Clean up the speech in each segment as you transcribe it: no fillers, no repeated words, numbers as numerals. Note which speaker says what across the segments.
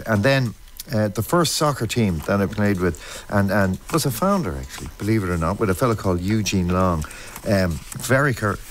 Speaker 1: And then the first soccer team that I played with, and was a founder, actually, believe it or not, with a fellow called Eugene Long. Very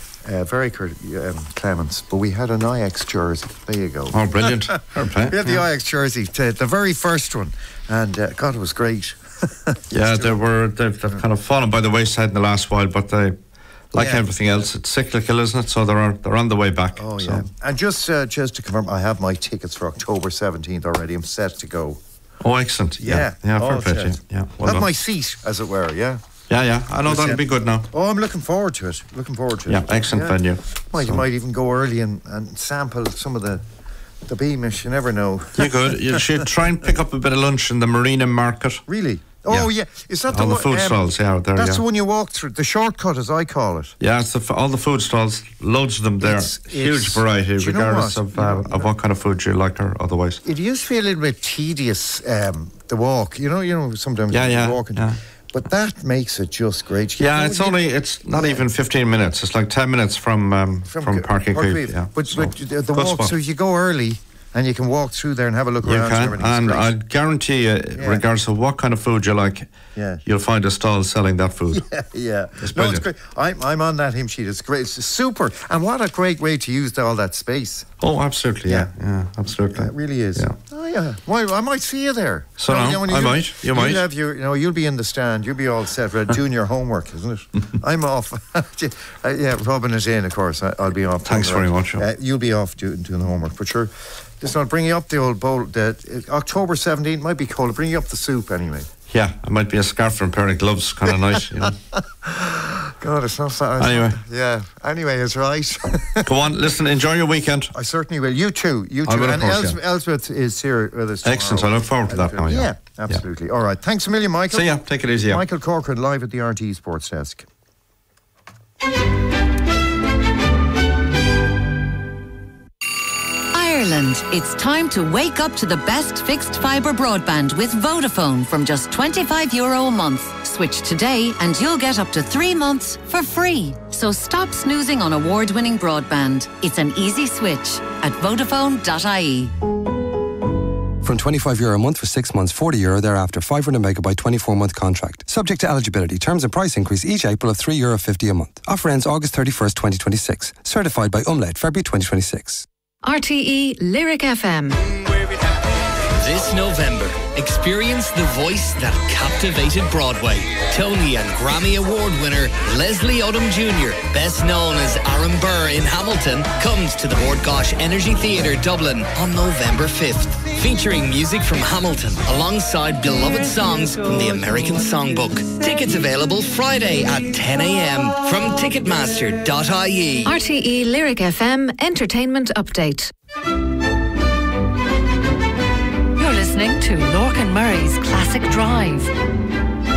Speaker 1: Clements, but we had an Ajax jersey. There you go.
Speaker 2: Oh, brilliant.
Speaker 1: We had the Ajax jersey, the very first one, and God, it was great.
Speaker 2: Yeah, they've kind of fallen by the wayside in the last while, but they, like everything else, it's cyclical, isn't it? So they're on the way back.
Speaker 1: Oh, yeah. And just to confirm, I have my tickets for October 17th already. I'm set to go.
Speaker 2: Oh, excellent. Yeah, fair play. Yeah, well
Speaker 1: have
Speaker 2: done.
Speaker 1: my seat, as it were, yeah.
Speaker 2: Yeah. I know that'll be good now.
Speaker 1: Oh, I'm looking forward to it.
Speaker 2: Yeah, excellent venue.
Speaker 1: Might even go early and sample some of the Beamish. You never know.
Speaker 2: You could. You should try and pick up a bit of lunch in the Marina Market.
Speaker 1: Really? Oh, yeah. Is that
Speaker 2: all the food stalls? Yeah, there.
Speaker 1: That's the one you walk through. The shortcut, as I call it.
Speaker 2: Yeah, it's all the food stalls. Loads of them there. Huge variety, regardless of what kind of food you like or otherwise.
Speaker 1: It used to feel a little bit tedious, the walk. You know, sometimes you're walking. Yeah. But that makes it just great.
Speaker 2: It's not even 15 minutes. It's like 10 minutes from Parking Creek. Yeah.
Speaker 1: But the walk, so you go early and you can walk through there and have a look around.
Speaker 2: You can, and I guarantee you, regardless of what kind of food you like, you'll find a stall selling that food.
Speaker 1: Yeah. It's great. I'm on that hymn sheet. It's great. It's super. And what a great way to use all that space.
Speaker 2: Oh, absolutely. Yeah, absolutely.
Speaker 1: It really is.
Speaker 2: Yeah.
Speaker 1: Oh, yeah. Well, I might see you there.
Speaker 2: So I might. You might.
Speaker 1: Have you'll be in the stand. You'll be all set for doing your homework, isn't it? I'm off. Rubbing it in, of course. I'll be off.
Speaker 2: Thanks very much.
Speaker 1: You'll be off doing the homework, but sure. Listen, I'll bring you up the old bowl. October 17th might be cold. I'll bring you up the soup anyway.
Speaker 2: Yeah, it might be a scarf and a pair of gloves, kind of nice, you know.
Speaker 1: God, it's not that. Anyway, it's right.
Speaker 2: Go on, listen, enjoy your weekend.
Speaker 1: I certainly will. You too.
Speaker 2: I will,
Speaker 1: and Elsbeth is here with us tomorrow.
Speaker 2: Excellent, I look forward to that now.
Speaker 1: Yeah, absolutely. All right, thanks a million, Michael.
Speaker 2: See ya, take it easy.
Speaker 1: Michael Corcoran live at the RTE Sports Desk.
Speaker 3: Ireland, it's time to wake up to the best fixed fibre broadband with Vodafone from just €25 a month. Switch today and you'll get up to 3 months for free. So stop snoozing on award-winning broadband. It's an easy switch at Vodafone.ie.
Speaker 4: From €25 a month for 6 months, €40 thereafter, 500 megabyte 24-month contract. Subject to eligibility. Terms and price increase each April of €3.50 a month. Offer ends August 31st, 2026. Certified by Umlaut, February 2026.
Speaker 5: RTE Lyric FM.
Speaker 6: This November, experience the voice that captivated Broadway. Tony and Grammy Award winner Leslie Odom Jr., best known as Aaron Burr in Hamilton, comes to the Bord Gáis Energy Theatre, Dublin on November 5th. Featuring music from Hamilton alongside beloved songs from the American Songbook. Tickets available Friday at 10 a.m. from Ticketmaster.ie.
Speaker 5: RTE Lyric FM Entertainment Update. You're listening to Lorcan Murray's Classic Drive.